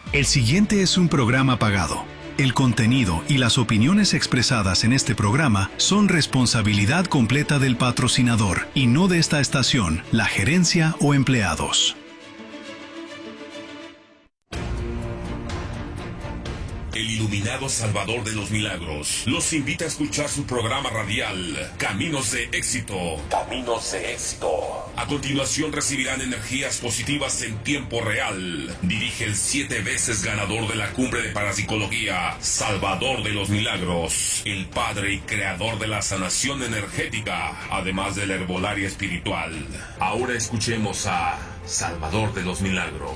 El siguiente es un programa pagado. El contenido y las opiniones expresadas en este programa son responsabilidad completa del patrocinador y no de esta estación, la gerencia o empleados. El iluminado Salvador de los Milagros los invita a escuchar su programa radial Caminos de Éxito. Caminos de Éxito. A continuación recibirán energías positivas en tiempo real. Dirige el 7 veces ganador de la Cumbre de Parapsicología, Salvador de los Milagros, el padre y creador de la sanación energética, además de la herbolaria espiritual. Ahora escuchemos a Salvador de los Milagros.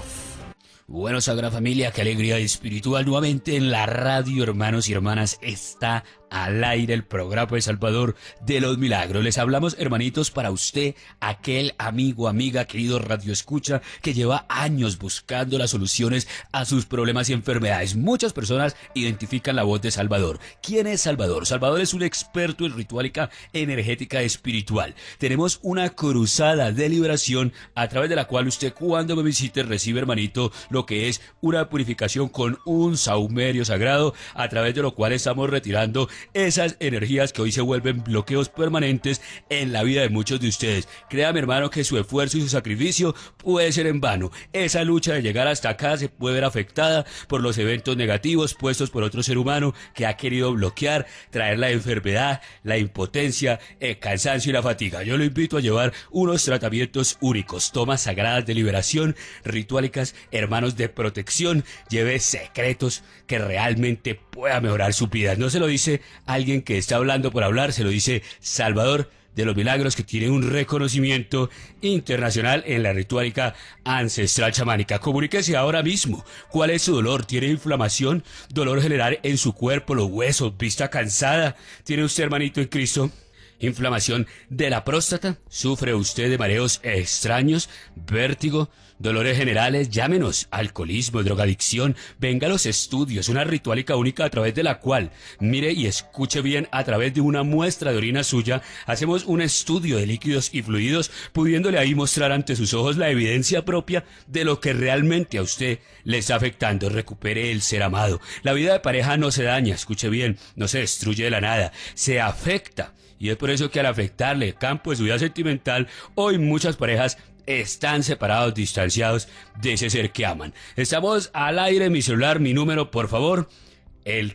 Bueno, Sagrada Familia, qué alegría espiritual nuevamente en la radio, hermanos y hermanas, está al aire el programa de Salvador de los Milagros. Les hablamos, hermanitos, para usted, aquel amigo, amiga, querido radio escucha, que lleva años buscando las soluciones a sus problemas y enfermedades. Muchas personas identifican la voz de Salvador. ¿Quién es Salvador? Salvador es un experto en ritualística energética espiritual. Tenemos una cruzada de liberación a través de la cual usted, cuando me visite, recibe, hermanito, lo que es una purificación con un saumerio sagrado, a través de lo cual estamos retirando esas energías que hoy se vuelven bloqueos permanentes en la vida de muchos de ustedes. Créame, hermano, que su esfuerzo y su sacrificio puede ser en vano. Esa lucha de llegar hasta acá se puede ver afectada por los eventos negativos puestos por otro ser humano que ha querido bloquear, traer la enfermedad, la impotencia, el cansancio y la fatiga. Yo lo invito a llevar unos tratamientos únicos, tomas sagradas de liberación, rituálicas, hermanos de protección. Lleve secretos que realmente pueda mejorar su vida. No se lo dice alguien que está hablando por hablar, se lo dice Salvador de los Milagros, que tiene un reconocimiento internacional en la ritualística ancestral chamánica. Comuníquese ahora mismo. ¿Cuál es su dolor? ¿Tiene inflamación? ¿Dolor general en su cuerpo, los huesos, vista cansada? ¿Tiene usted, hermanito en Cristo, inflamación de la próstata? ¿Sufre usted de mareos extraños, vértigo, dolores generales? Llámenos. Alcoholismo, drogadicción. Venga a los estudios, una ritualística única a través de la cual, mire y escuche bien, a través de una muestra de orina suya, hacemos un estudio de líquidos y fluidos, pudiéndole ahí mostrar ante sus ojos la evidencia propia de lo que realmente a usted le está afectando. Recupere el ser amado. La vida de pareja no se daña, escuche bien, no se destruye de la nada, se afecta. Y es por eso que al afectarle el campo de su vida sentimental, hoy muchas parejas están separados, distanciados de ese ser que aman. Estamos al aire, mi celular, mi número, por favor, el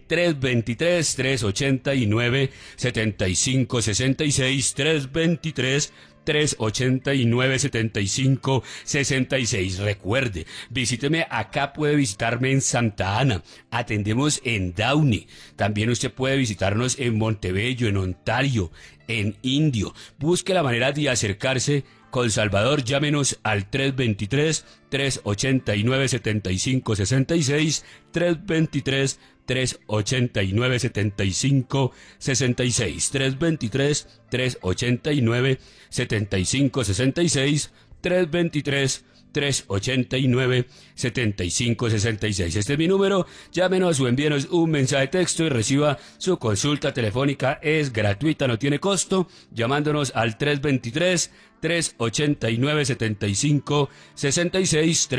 323-389-7566, 323-389-7566. Recuerde, visíteme acá, puede visitarme en Santa Ana, atendemos en Downey. También usted puede visitarnos en Montebello, en Ontario, en Indio. Busque la manera de acercarse con Salvador. Llámenos al 323-389-7566, 323-389-7566, 323-389-7566, 323-389-7566. Este es mi número. Llámenos o envíenos un mensaje de texto y reciba su consulta telefónica. Es gratuita, no tiene costo. Llamándonos al 323-389-7566,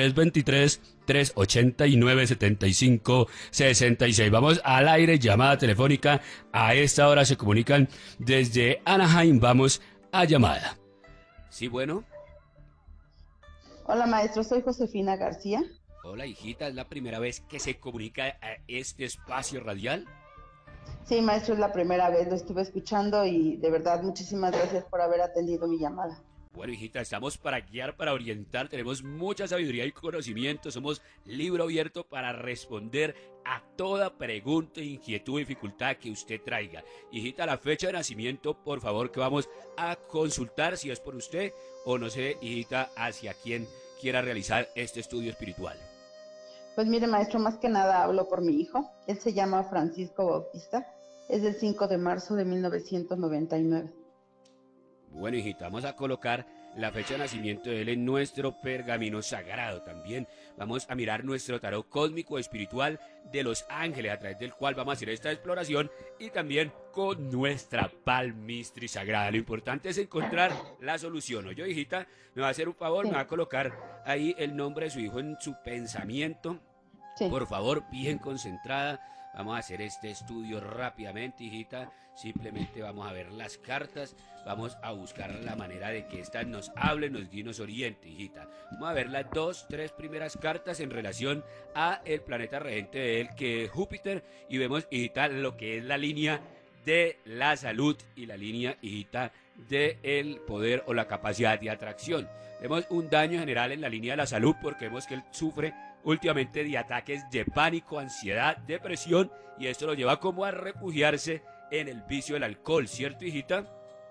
323-389-7566. Vamos al aire, llamada telefónica. A esta hora se comunican desde Anaheim. Vamos a llamada. Sí, bueno. Hola, maestro, soy Josefina García. Hola, hijita, ¿es la primera vez que se comunica a este espacio radial? Sí, maestro, es la primera vez, lo estuve escuchando y de verdad muchísimas gracias por haber atendido mi llamada. Bueno, hijita, estamos para guiar, para orientar, tenemos mucha sabiduría y conocimiento, somos libro abierto para responder a toda pregunta, inquietud, dificultad que usted traiga. Hijita, la fecha de nacimiento, por favor, que vamos a consultar si es por usted o no sé, hijita, hacia quién quiera realizar este estudio espiritual. Pues mire, maestro, más que nada hablo por mi hijo. Él se llama Francisco Bautista, es del 5 de marzo de 1999. Bueno, hijita, vamos a colocar la fecha de nacimiento de él en nuestro pergamino sagrado. También vamos a mirar nuestro tarot cósmico espiritual de los ángeles, a través del cual vamos a hacer esta exploración, y también con nuestra palmistri sagrada. Lo importante es encontrar la solución. Oye, hijita, me va a hacer un favor, me va a colocar ahí el nombre de su hijo en su pensamiento. Sí. Por favor, bien concentrada. Vamos a hacer este estudio rápidamente, hijita. Simplemente vamos a ver las cartas. Vamos a buscar la manera de que éstas nos hablen, nos guíen, nos oriente, hijita. Vamos a ver las 2, 3 primeras cartas en relación a el planeta regente de él, que es Júpiter. Y vemos, hijita, lo que es la línea de la salud y la línea, hijita, de el poder o la capacidad de atracción. Vemos un daño general en la línea de la salud porque vemos que él sufre últimamente de ataques de pánico, ansiedad, depresión, y esto lo lleva como a refugiarse en el vicio del alcohol, ¿cierto, hijita?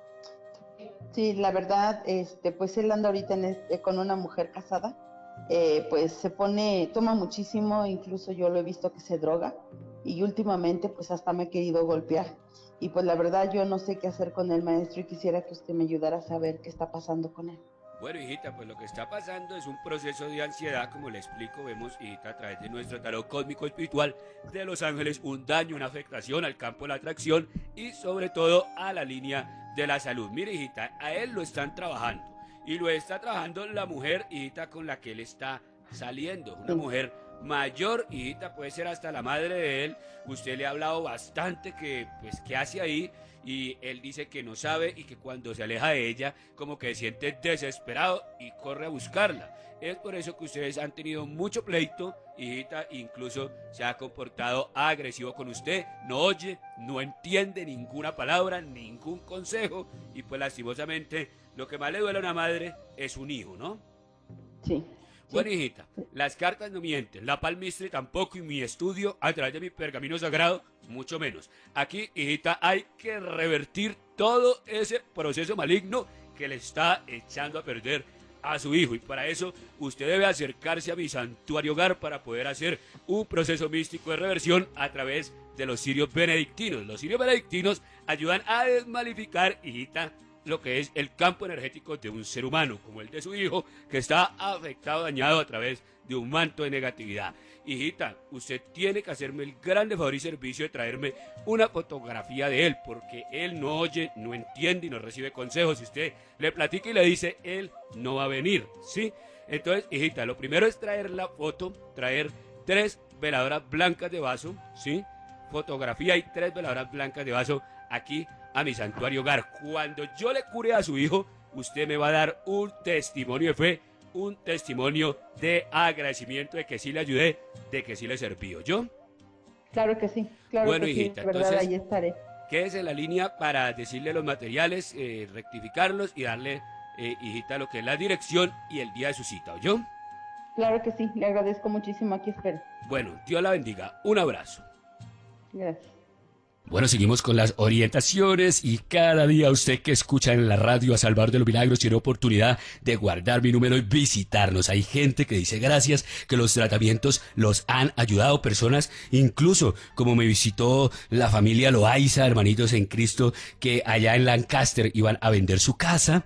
Sí, la verdad, pues él anda ahorita con una mujer casada, pues toma muchísimo, incluso yo lo he visto que se droga, y últimamente pues hasta me ha querido golpear, y pues la verdad yo no sé qué hacer con el maestro y quisiera que usted me ayudara a saber qué está pasando con él. Bueno, hijita, pues lo que está pasando es un proceso de ansiedad, como le explico, vemos, hijita, a través de nuestro tarot cósmico espiritual de los ángeles, un daño, una afectación al campo de la atracción y sobre todo a la línea de la salud. Mire, hijita, a él lo están trabajando y lo está trabajando la mujer, hijita, con la que él está saliendo, una mujer mayor, hijita, puede ser hasta la madre de él. Usted le ha hablado bastante que, pues, qué hace ahí, y él dice que no sabe y que cuando se aleja de ella como que se siente desesperado y corre a buscarla. Es por eso que ustedes han tenido mucho pleito, hijita, incluso se ha comportado agresivo con usted, no oye, no entiende ninguna palabra, ningún consejo, y pues lastimosamente lo que más le duele a una madre es un hijo, ¿no? Sí. Bueno, hijita, las cartas no mienten, la palmistre tampoco, y mi estudio a través de mi pergamino sagrado, mucho menos. Aquí, hijita, hay que revertir todo ese proceso maligno que le está echando a perder a su hijo, y para eso usted debe acercarse a mi santuario hogar para poder hacer un proceso místico de reversión a través de los cirios benedictinos. Los cirios benedictinos ayudan a desmalificar, hijita, lo que es el campo energético de un ser humano, como el de su hijo, que está afectado, dañado a través de un manto de negatividad. Hijita, usted tiene que hacerme el grande favor y servicio de traerme una fotografía de él, porque él no oye, no entiende y no recibe consejos. Si usted le platica y le dice, él no va a venir, ¿sí? Entonces, hijita, lo primero es traer la foto, traer 3 veladoras blancas de vaso, ¿sí? Fotografía y 3 veladoras blancas de vaso aquí a mi santuario hogar. Cuando yo le cure a su hijo, usted me va a dar un testimonio de fe, un testimonio de agradecimiento de que sí le ayudé, de que sí le serví, ¿yo? Claro que sí, claro bueno, que hijita, sí, de verdad, ahí estaré. Quédese en la línea para decirle los materiales, rectificarlos y darle, hijita, lo que es la dirección y el día de su cita, ¿yo? Claro que sí, le agradezco muchísimo, aquí espero. Bueno, Dios la bendiga, un abrazo. Gracias. Bueno, seguimos con las orientaciones y cada día usted que escucha en la radio a Salvador de los Milagros tiene oportunidad de guardar mi número y visitarnos. Hay gente que dice gracias, que los tratamientos los han ayudado, personas incluso como me visitó la familia Loaiza, hermanitos en Cristo, que allá en Lancaster iban a vender su casa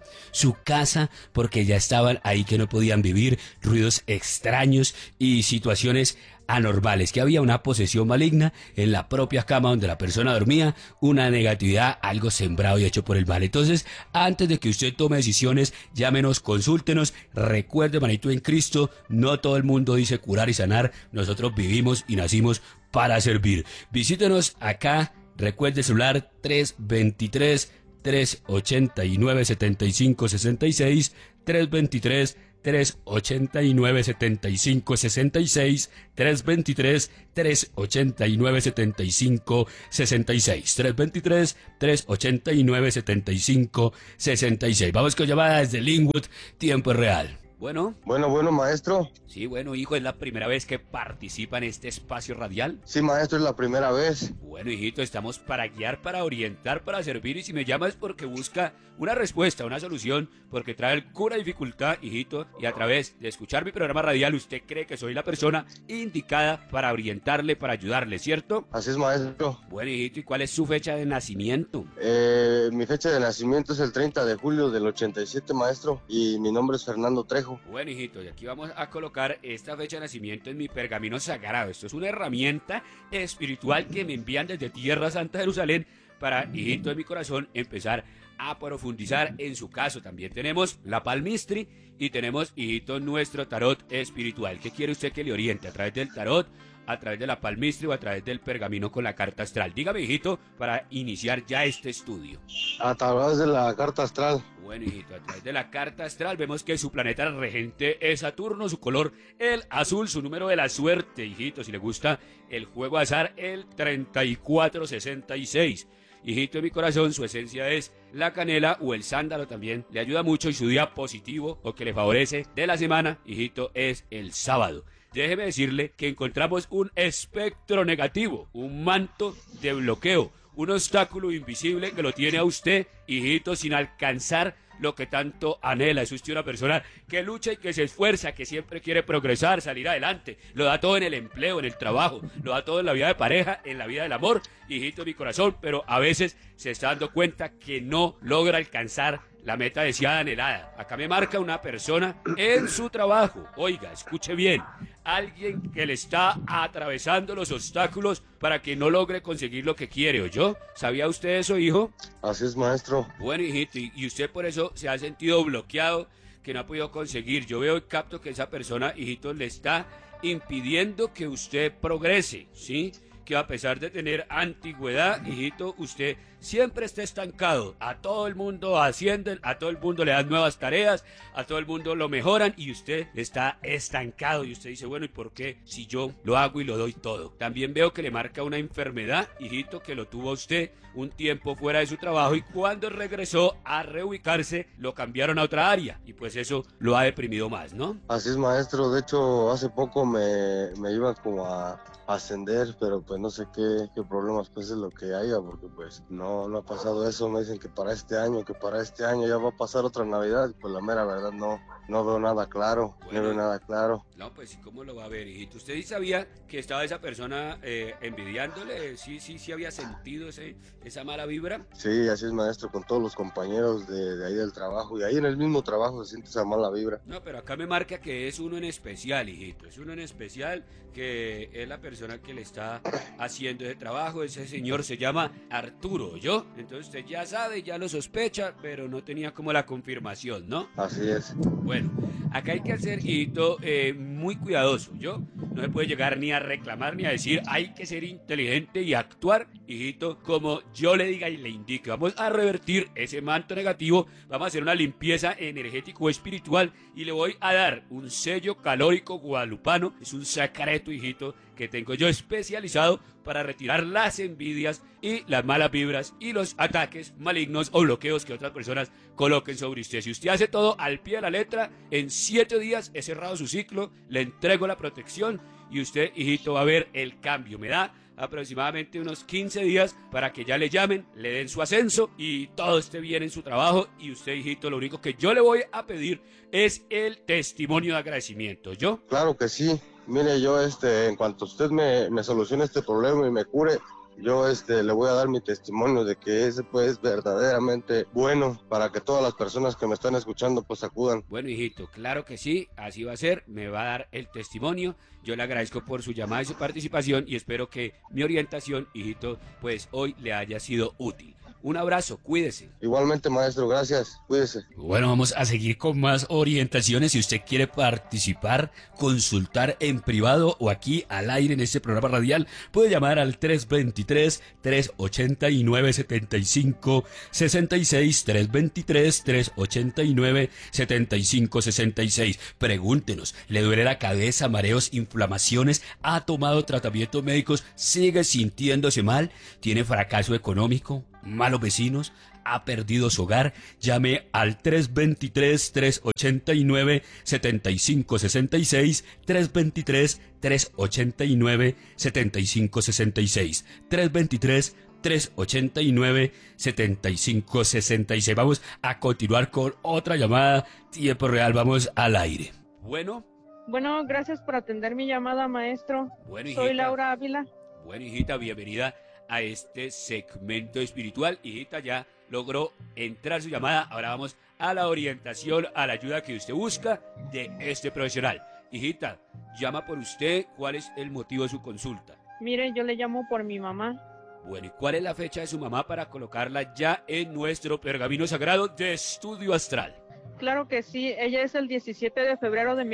porque ya estaban ahí que no podían vivir, ruidos extraños y situaciones anormales, que había una posesión maligna en la propia cama donde la persona dormía, una negatividad, algo sembrado y hecho por el mal. Entonces, antes de que usted tome decisiones, llámenos, consúltenos, recuerde, hermanito en Cristo, no todo el mundo dice curar y sanar, nosotros vivimos y nacimos para servir. Visítenos acá, recuerde el celular 323-389-7566, 323-389-7566, 323-389-7566, 323-389-7566. Vamos con llamadas de Linwood, tiempo real. Bueno, maestro. Sí, bueno, hijo, ¿es la primera vez que participa en este espacio radial? Sí, maestro, es la primera vez. Bueno, hijito, estamos para guiar, para orientar, para servir, y si me llama es porque busca una respuesta, una solución, porque trae alguna dificultad, hijito, y a través de escuchar mi programa radial usted cree que soy la persona indicada para orientarle, para ayudarle, ¿cierto? Así es, maestro. Bueno, hijito, ¿y cuál es su fecha de nacimiento? Mi fecha de nacimiento es el 30 de julio del 87, maestro, y mi nombre es Fernando Trejo. Bueno, hijito, y aquí vamos a colocar esta fecha de nacimiento en mi pergamino sagrado. Esto es una herramienta espiritual que me envían desde Tierra Santa, Jerusalén, para, hijito de mi corazón, empezar a profundizar en su caso. También tenemos la palmistry y tenemos, hijito, nuestro tarot espiritual. ¿Qué quiere usted que le oriente? ¿A través del tarot, a través de la palmistry o a través del pergamino con la carta astral? Dígame, hijito, para iniciar ya este estudio. A través de la carta astral. Bueno, hijito, a través de la carta astral vemos que su planeta regente es Saturno, su color el azul, su número de la suerte, hijito, si le gusta el juego azar, el 3466. Hijito de mi corazón, su esencia es la canela o el sándalo, también le ayuda mucho, y su día positivo o que le favorece de la semana, hijito, es el sábado. Déjeme decirle que encontramos un espectro negativo, un manto de bloqueo, un obstáculo invisible que lo tiene a usted, hijito, sin alcanzar lo que tanto anhela. Es usted una persona que lucha y que se esfuerza, que siempre quiere progresar, salir adelante. Lo da todo en el empleo, en el trabajo, lo da todo en la vida de pareja, en la vida del amor, hijito de mi corazón, pero a veces se está dando cuenta que no logra alcanzar la meta deseada, anhelada. Acá me marca una persona en su trabajo. Oiga, escuche bien. Alguien que le está atravesando los obstáculos para que no logre conseguir lo que quiere, ¿oyó? ¿Sabía usted eso, hijo? Así es, maestro. Bueno, hijito, y usted por eso se ha sentido bloqueado, que no ha podido conseguir. Yo veo y capto que esa persona, hijito, le está impidiendo que usted progrese, ¿sí? Que a pesar de tener antigüedad, hijito, usted siempre está estancado. A todo el mundo ascienden, a todo el mundo le dan nuevas tareas, a todo el mundo lo mejoran y usted está estancado. Y usted dice, bueno, ¿y por qué si yo lo hago y lo doy todo? También veo que le marca una enfermedad, hijito, que lo tuvo usted un tiempo fuera de su trabajo y cuando regresó a reubicarse lo cambiaron a otra área y pues eso lo ha deprimido más, ¿no? Así es, maestro. De hecho, hace poco me iba como a ascender, pero pues no sé qué problemas pues es lo que haya, porque pues no ha pasado eso. Me dicen que para este año ya va a pasar otra Navidad, y pues la mera verdad no veo nada claro, Bueno, no veo nada claro. No, pues ¿cómo lo va a ver, hijito? ¿Usted sí sabía que estaba esa persona envidiándole? ¿Sí había sentido esa mala vibra? Sí, así es, maestro, con todos los compañeros de ahí del trabajo, y ahí en el mismo trabajo se siente esa mala vibra. No, pero acá me marca que es uno en especial, hijito. Es uno en especial que es la persona que le está haciendo ese trabajo. Ese señor se llama Arturo, ¿yo? Entonces usted ya sabe, ya lo sospecha, pero no tenía como la confirmación, ¿no? Así es. Bueno, acá hay que hacer, hijito, muy cuidadoso, ¿yo? No se puede llegar ni a reclamar ni a decir, hay que ser inteligente y actuar, hijito, como yo le diga y le indique. Vamos a revertir ese manto negativo, vamos a hacer una limpieza energético espiritual y le voy a dar un sello calórico guadalupano. Es un secreto, hijito, que tengo yo especializado para retirar las envidias y las malas vibras y los ataques malignos o bloqueos que otras personas coloquen sobre usted. Si usted hace todo al pie de la letra, en 7 días he cerrado su ciclo, le entrego la protección y usted, hijito, va a ver el cambio. Me da aproximadamente unos 15 días para que ya le llamen, le den su ascenso y todo esté bien en su trabajo. Y usted, hijito, lo único que yo le voy a pedir es el testimonio de agradecimiento, ¿yo? Claro que sí. Mire, yo en cuanto usted me solucione este problema y me cure, yo le voy a dar mi testimonio de que ese pues verdaderamente bueno para que todas las personas que me están escuchando pues acudan. Bueno, hijito, claro que sí, así va a ser, me va a dar el testimonio. Yo le agradezco por su llamada y su participación y espero que mi orientación, hijito, pues hoy le haya sido útil. Un abrazo, cuídese. Igualmente, maestro, gracias, cuídese. Bueno, vamos a seguir con más orientaciones. Si usted quiere participar, consultar en privado o aquí al aire en este programa radial, puede llamar al 323-389-7566, 323-389-7566. Pregúntenos, ¿le duele la cabeza, mareos, inflamaciones? ¿Ha tomado tratamientos médicos? ¿Sigue sintiéndose mal? ¿Tiene fracaso económico? ¿Malos vecinos? ¿Ha perdido su hogar? Llame al 323-389-7566, 323-389-7566, 323-389-7566. Vamos a continuar con otra llamada, tiempo real, vamos al aire. Bueno, gracias por atender mi llamada, maestro. Bueno, hijita. Soy Laura Ávila. Bueno, hijita, bienvenida a este segmento espiritual. Hijita, ya logró entrar su llamada. Ahora vamos a la orientación, a la ayuda que usted busca de este profesional. Hijita, llama por usted. ¿Cuál es el motivo de su consulta? Mire, yo le llamo por mi mamá. Bueno, ¿y cuál es la fecha de su mamá para colocarla ya en nuestro pergamino sagrado de estudio astral? Claro que sí, ella es el 17 de febrero de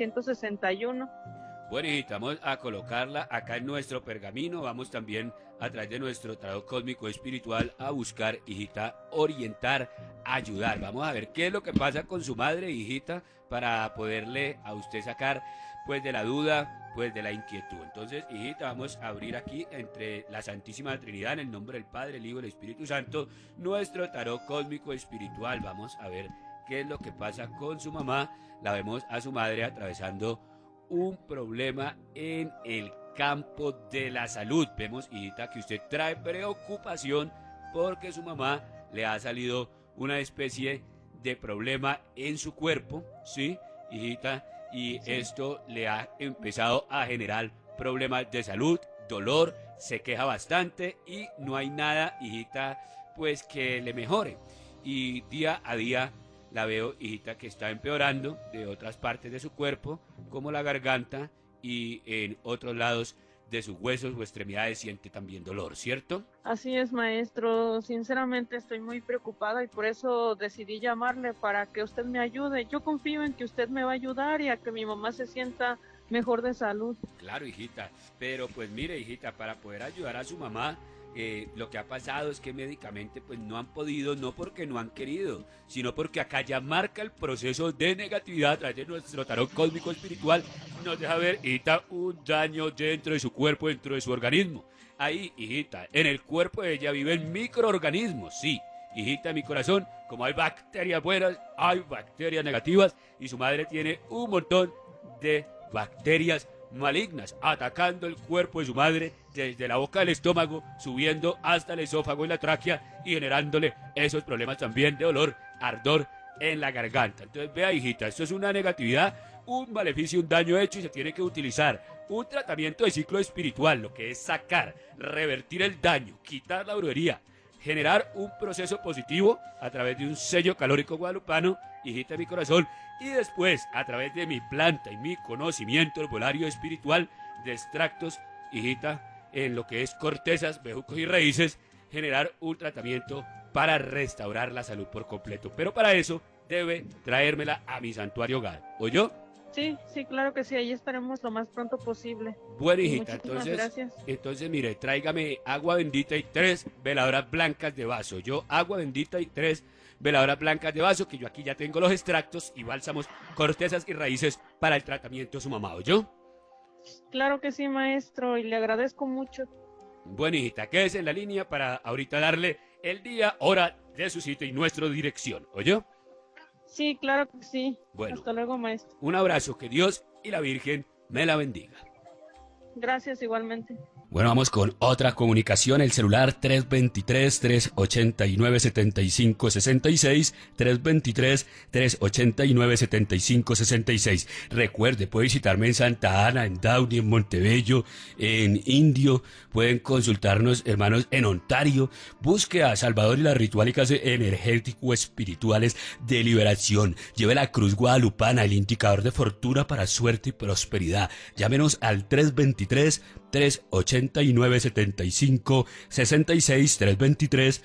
1961. Bueno, hijita, vamos a colocarla acá en nuestro pergamino. Vamos también a través de nuestro tarot cósmico espiritual a buscar, hijita, orientar, ayudar. Vamos a ver qué es lo que pasa con su madre, hijita, para poderle a usted sacar pues de la duda, pues de la inquietud. Entonces, hijita, vamos a abrir aquí entre la Santísima Trinidad, en el nombre del Padre, el Hijo y el Espíritu Santo, nuestro tarot cósmico espiritual. Vamos a ver qué es lo que pasa con su mamá. La vemos a su madre atravesando un problema en el campo de la salud. Vemos, hijita, que usted trae preocupación porque su mamá le ha salido una especie de problema en su cuerpo, ¿sí, hijita? Y esto le ha empezado a generar problemas de salud, dolor, se queja bastante y no hay nada, hijita, pues que le mejore. Y día a día la veo, hijita, que está empeorando de otras partes de su cuerpo, como la garganta, y en otros lados de sus huesos o extremidades siente también dolor, ¿cierto? Así es, maestro. Sinceramente estoy muy preocupada y por eso decidí llamarle para que usted me ayude. Yo confío en que usted me va a ayudar y a que mi mamá se sienta mejor de salud. Claro, hijita, pero pues mire, hijita, para poder ayudar a su mamá, lo que ha pasado es que médicamente pues no han podido, no porque no han querido, sino porque acá ya marca el proceso de negatividad a través de nuestro tarot cósmico espiritual. Nos deja ver, hijita, un daño dentro de su cuerpo, dentro de su organismo. Ahí, hijita, en el cuerpo de ella viven microorganismos, sí, hijita, en mi corazón, como hay bacterias buenas, hay bacterias negativas, y su madre tiene un montón de bacterias malignas atacando el cuerpo de su madre desde la boca del estómago, subiendo hasta el esófago y la tráquea y generándole esos problemas también de dolor, ardor en la garganta. Entonces vea, hijita, esto es una negatividad, un maleficio, un daño hecho, y se tiene que utilizar un tratamiento de ciclo espiritual, lo que es sacar, revertir el daño, quitar la brujería, generar un proceso positivo a través de un sello calórico guadalupano, hijita de mi corazón, y después a través de mi planta y mi conocimiento herbolario espiritual de extractos, hijita, en lo que es cortezas, bejucos y raíces, generar un tratamiento para restaurar la salud por completo. Pero para eso debe traérmela a mi santuario hogar. ¿Oyó? Sí, claro que sí, ahí estaremos lo más pronto posible. Bueno, hijita, Muchísimas gracias. entonces mire, tráigame agua bendita y 3 veladoras blancas de vaso. Yo, agua bendita y 3 veladoras blancas de vaso, que yo aquí ya tengo los extractos y bálsamos, cortezas y raíces para el tratamiento de su mamá, ¿oyó? Claro que sí, maestro, y le agradezco mucho. Bueno, hijita, quédese en la línea para ahorita darle el día, hora de su cita y nuestra dirección, ¿oyó? Sí, claro que sí. Bueno. Hasta luego, maestro. Un abrazo, que Dios y la Virgen me la bendiga. Gracias igualmente. Bueno, vamos con otra comunicación, el celular 323-389-7566, 323-389-7566. Recuerde, puede visitarme en Santa Ana, en Downey, en Montebello, en Indio, pueden consultarnos, hermanos, en Ontario. Busque a Salvador y las rituálicas energético espirituales de liberación. Lleve la cruz guadalupana, el indicador de fortuna para suerte y prosperidad. Llámenos al 323-389-7566,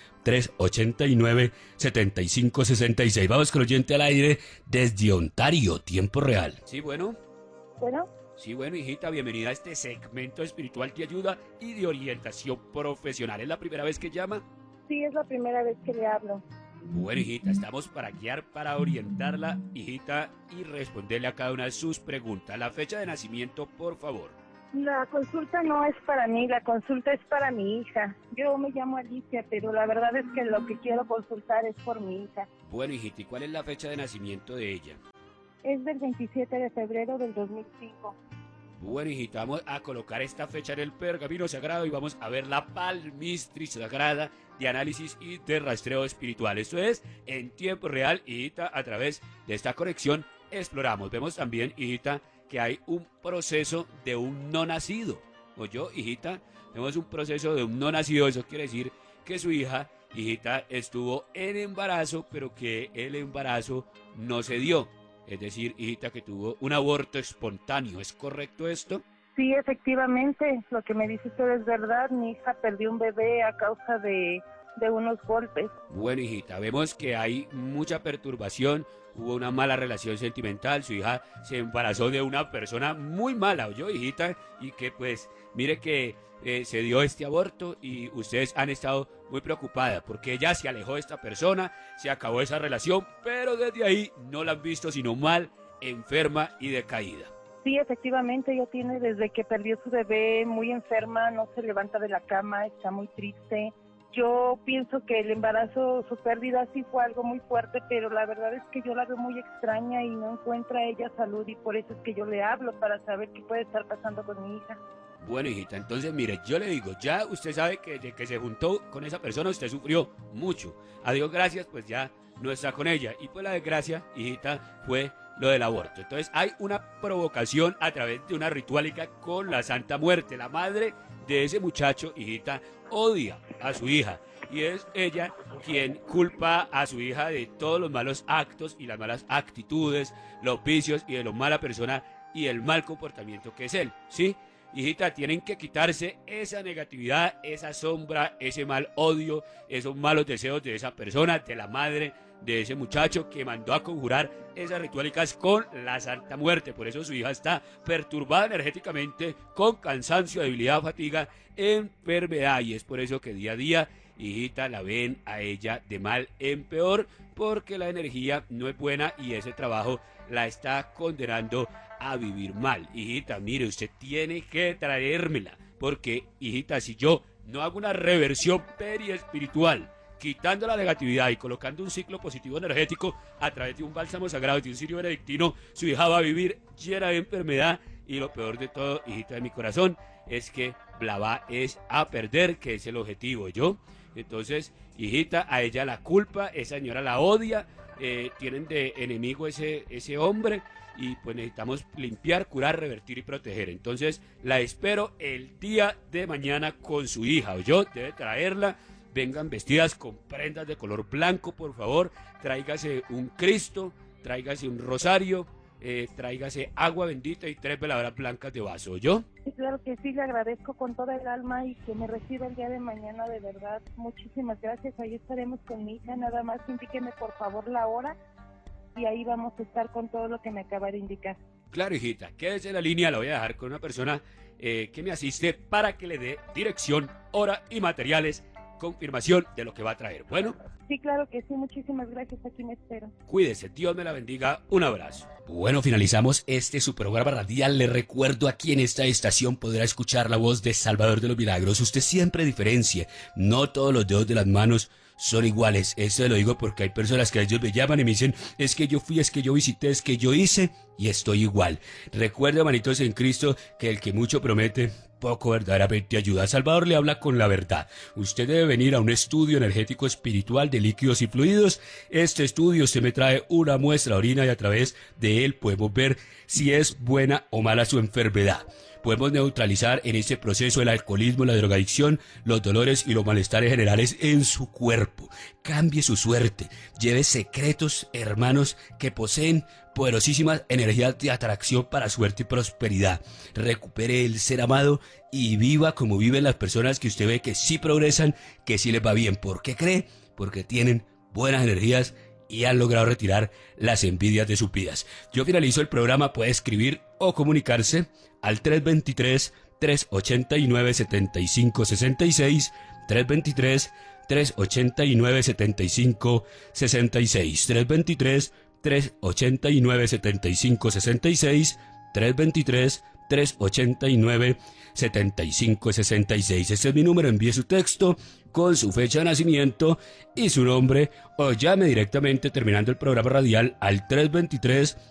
323-389-7566. Vamos con el oyente al aire desde Ontario, tiempo real. Sí, bueno. Bueno, Sí, bueno, hijita, bienvenida a este segmento espiritual de ayuda y de orientación profesional. ¿Es la primera vez que llama? sí, es la primera vez que le hablo. Bueno, hijita, estamos para guiar, para orientarla, hijita, y responderle a cada una de sus preguntas. La fecha de nacimiento, por favor. La consulta no es para mí, la consulta es para mi hija. Yo me llamo Alicia, pero la verdad es que lo que quiero consultar es por mi hija. Bueno, hijita, ¿y cuál es la fecha de nacimiento de ella? Es del 27 de febrero del 2005. Bueno, hijita, vamos a colocar esta fecha en el pergamino sagrado y vamos a ver la palmistris sagrada de análisis y de rastreo espiritual. Esto es en tiempo real, hijita, a través de esta conexión exploramos. Vemos también, hijita, que hay un proceso de un no nacido. ¿Oyó, hijita? Vemos un proceso de un no nacido. Eso quiere decir que su hija, hijita, estuvo en embarazo, pero que el embarazo no se dio. Es decir, hijita, que tuvo un aborto espontáneo. ¿Es correcto esto? Sí, efectivamente, lo que me dice usted es verdad. Mi hija perdió un bebé a causa de unos golpes. Bueno, hijita, vemos que hay mucha perturbación, hubo una mala relación sentimental, su hija se embarazó de una persona muy mala, ¿oyó, hijita? Y que pues, mire que se dio este aborto y ustedes han estado muy preocupadas porque ella se alejó de esta persona, se acabó esa relación, pero desde ahí no la han visto sino mal, enferma y decaída. Sí, efectivamente, ella tiene desde que perdió su bebé muy enferma, no se levanta de la cama, está muy triste. Yo pienso que el embarazo, su pérdida sí fue algo muy fuerte, pero la verdad es que yo la veo muy extraña y no encuentra ella salud y por eso es que yo le hablo para saber qué puede estar pasando con mi hija. Bueno, hijita, entonces mire, yo le digo, ya usted sabe que desde que se juntó con esa persona usted sufrió mucho. A Dios gracias, pues ya no está con ella. Y pues la desgracia, hijita, fue lo del aborto. Entonces hay una provocación a través de una ritualica con la Santa Muerte. La madre de ese muchacho, hijita, odia a su hija. Y es ella quien culpa a su hija de todos los malos actos y las malas actitudes, los vicios y de lo mala persona y el mal comportamiento que es él, ¿sí? Hijita, tienen que quitarse esa negatividad, esa sombra, ese mal odio, esos malos deseos de esa persona, de la madre de ese muchacho que mandó a conjurar esas ritualicas con la Santa Muerte. Por eso su hija está perturbada energéticamente, con cansancio, debilidad, fatiga, enfermedad. Y es por eso que día a día, hijita, la ven a ella de mal en peor, porque la energía no es buena y ese trabajo la está condenando a vivir mal. Hijita, mire, usted tiene que traérmela, porque, hijita, si yo no hago una reversión periespiritual, quitando la negatividad y colocando un ciclo positivo energético a través de un bálsamo sagrado y de un cirio benedictino, su hija va a vivir llena de enfermedad y lo peor de todo, hijita de mi corazón, es que la va es a perder, que es el objetivo, ¿yo? Entonces, hijita, a ella la culpa, esa señora la odia, tienen de enemigo ese hombre y pues necesitamos limpiar, curar, revertir y proteger. Entonces, la espero el día de mañana con su hija, ¿oyó? Debe traerla. Vengan vestidas con prendas de color blanco, por favor. Tráigase un Cristo, tráigase un rosario, tráigase agua bendita y 3 veladoras blancas de vaso, ¿yo? Sí, claro que sí, le agradezco con toda el alma y que me reciba el día de mañana, de verdad. Muchísimas gracias, ahí estaremos con mi hija, nada más indíqueme por favor la hora y ahí vamos a estar con todo lo que me acaba de indicar. Claro, hijita, quédese en la línea, la voy a dejar con una persona que me asiste para que le dé dirección, hora y materiales, confirmación de lo que va a traer. Bueno. Sí, claro que sí, muchísimas gracias, aquí me espero. Cuídese, Dios me la bendiga, un abrazo. Bueno, finalizamos su programa radial. Le recuerdo, aquí en esta estación podrá escuchar la voz de Salvador de los Milagros. Usted siempre diferencie, no todos los dedos de las manos son iguales. Eso lo digo porque hay personas que a ellos me llaman y me dicen, es que yo fui, es que yo visité, es que yo hice y estoy igual. Recuerde, hermanitos en Cristo, que el que mucho promete, poco verdaderamente ayuda. Salvador le habla con la verdad. Usted debe venir a un estudio energético espiritual de líquidos y fluidos. Este estudio se me trae una muestra de orina y a través de él podemos ver si es buena o mala su enfermedad. Podemos neutralizar en este proceso el alcoholismo, la drogadicción, los dolores y los malestares generales en su cuerpo. Cambie su suerte. Lleve secretos, hermanos, que poseen poderosísimas energías de atracción para suerte y prosperidad. Recupere el ser amado y viva como viven las personas que usted ve que sí progresan, que sí les va bien. ¿Por qué cree? Porque tienen buenas energías y han logrado retirar las envidias de sus vidas. Yo finalizo el programa, puede escribir o comunicarse al 323-389-7566, 323-389-7566, 323-389-7566, 323-389-7566. Este es mi número, envíe su texto con su fecha de nacimiento y su nombre o llame directamente terminando el programa radial al 323